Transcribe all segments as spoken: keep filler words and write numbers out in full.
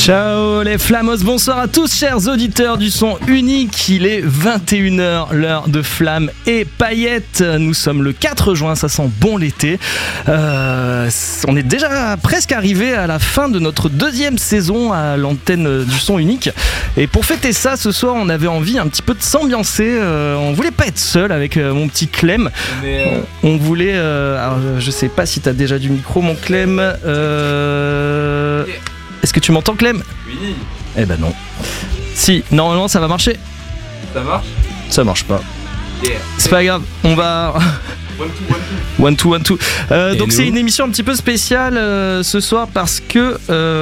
Ciao les Flamos, bonsoir à tous chers auditeurs du son unique. Il est vingt et une heures, l'heure de Flammes et Paillettes. Nous sommes le quatre juin, ça sent bon l'été. Euh, on est déjà presque arrivé à la fin de notre deuxième saison à l'antenne du son unique. Et pour fêter ça, ce soir, on avait envie un petit peu de s'ambiancer. Euh, on voulait pas être seul avec euh, mon petit Clem. Euh... On, on voulait... Euh, alors, je sais pas si t'as déjà du micro, mon Clem. Euh... Est-ce que tu m'entends, Clem ? Oui. Eh ben non. Si, normalement ça va marcher. Ça marche ? Ça marche pas. Yeah. C'est pas grave, on va... One two, one two. One two, one two. Euh, donc nous c'est une émission un petit peu spéciale euh, ce soir parce que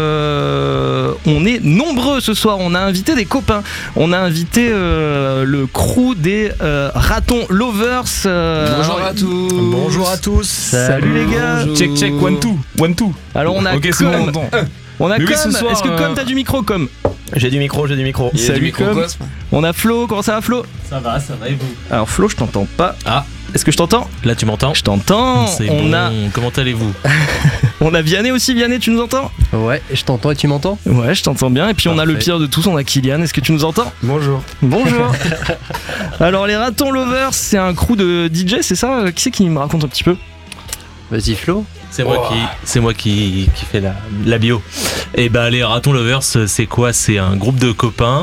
euh, on est nombreux ce soir. On a invité des copains. On a invité euh, le crew des euh, Ratons Lovers. Euh, Bonjour alors, à tous. Bonjour à tous. Salut les gars. Bonjour. Check check one two one two. Alors on a Ok, c'est bon, on Com. entend. On a Mais oui, Com. ce soir, Est-ce que Com euh, t'as du micro, Com ? J'ai du micro, j'ai du micro. Il y a du Salut, Com. microcosme. On a Flo. Comment ça va, Flo ? Ça va, ça va et vous ? Alors Flo, je t'entends pas. Ah. Est-ce que je t'entends ? Là tu m'entends ? Je t'entends. C'est On bon. a Comment allez-vous ? on a Vianney aussi. Vianney, tu nous entends ? Ouais, je t'entends et tu m'entends ? Ouais, je t'entends bien. Et puis on a le Parfait. pire de tous, on a Kylian. Est-ce que tu nous entends ? Bonjour. Bonjour. Alors les Ratons Lovers, c'est un crew de D J, c'est ça ? Qui c'est qui me raconte un petit peu ? Vas-y Flo. C'est moi qui, c'est moi qui, qui fais la, la bio. Et bah les Ratons Lovers, c'est quoi ? C'est un groupe de copains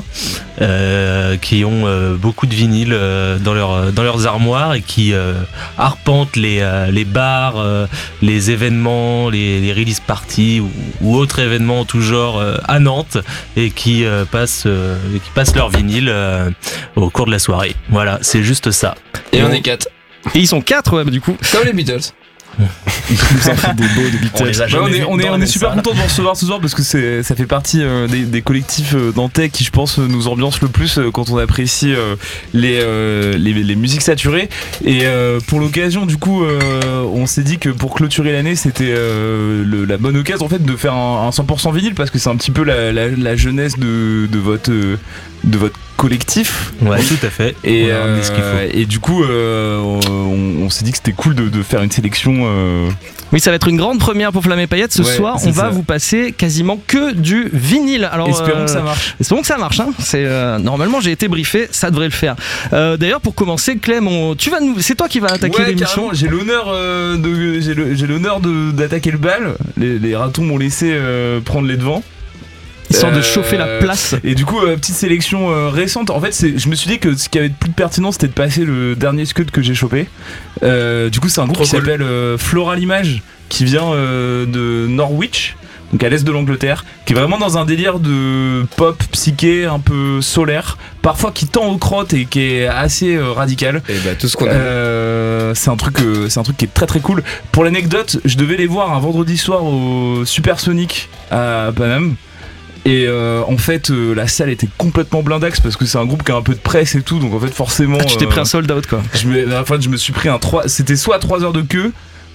euh, qui ont euh, beaucoup de vinyles euh, dans, leur, dans leurs armoires et qui euh, arpentent les, euh, les bars, euh, les événements, les, les release parties ou, ou autres événements en tout genre euh, à Nantes et qui, euh, passent, euh, et qui passent leur vinyle euh, au cours de la soirée. Voilà, c'est juste ça. Et on est quatre. Et ils sont quatre, ouais, du coup. Comme les Beatles. Ils nous ont fait des beaux de On les a Ouais, jamais on est, vus on est, dans la on est même super salle. content de vous recevoir ce soir parce que c'est, ça fait partie euh, des, des collectifs euh, nantais qui, je pense, euh, nous ambiancent le plus euh, quand on apprécie euh, les, euh, les, les musiques saturées. Et euh, pour l'occasion, du coup, euh, on s'est dit que pour clôturer l'année, c'était euh, le- la bonne occasion en fait de faire un, un cent pour cent vinyle parce que c'est un petit peu la, la, la jeunesse de, de votre euh, de votre collectif. Ouais, tout à fait. Et, On a ramené ce qu'il euh, et du coup, euh, on, on s'est dit que c'était cool de, de faire une sélection. euh, Oui, ça va être une grande première pour Flammes et Paillettes. Ce Ouais, soir, c'est on va ça. vous passer quasiment que du vinyle. Alors, Espérons euh, que ça marche. Espérons que ça marche. Hein. C'est, euh, normalement, j'ai été briefé, ça devrait le faire. Euh, d'ailleurs, pour commencer, Clem, on- tu vas nous, c'est toi qui vas attaquer Ouais, l'émission. carrément, j'ai l'honneur euh, de j'ai, le- j'ai l'honneur de, d'attaquer le bal. Les, les ratons m'ont laissé euh, prendre les devants. Histoire de Euh, chauffer la place. Et du coup, euh, petite sélection euh, récente. En fait, c'est, je me suis dit que ce qui avait de plus pertinent, c'était de passer le dernier scud que j'ai chopé. Euh, du coup, c'est un groupe Trop qui cool. s'appelle euh, Floral Image, qui vient euh, de Norwich, donc à l'est de l'Angleterre, qui est vraiment dans un délire de pop psyché un peu solaire, parfois qui tend aux crottes et qui est assez euh, radical. Et bah tout ce qu'on a. Euh, c'est un truc, euh, c'est un truc qui est très très cool. Pour l'anecdote, je devais les voir un vendredi soir au Supersonic à Paname. Et euh, en fait, euh, la salle était complètement blindax parce que c'est un groupe qui a un peu de presse et tout. Donc en fait, forcément. Ah, tu t'es euh, pris un sold out, quoi. je me, en fait, je me suis pris un trois. C'était soit trois heures de queue,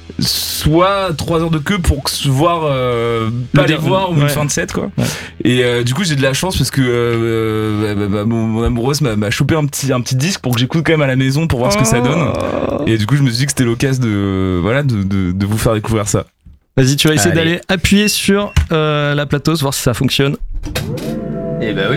soit trois heures de queue pour se voir, euh, pas Le les der- voir ou ouais. une fin de set, quoi. Ouais. Et euh, du coup, j'ai de la chance parce que euh, bah, bah, mon, mon amoureuse m'a, m'a chopé un petit, un petit disque pour que j'écoute quand même à la maison pour voir ce que ça donne. Oh. Et du coup, je me suis dit que c'était l'occasion de, voilà, de, de, de vous faire découvrir ça. Vas-y, tu vas essayer Allez. d'aller appuyer sur euh, la plateau, voir si ça fonctionne. Et bah oui.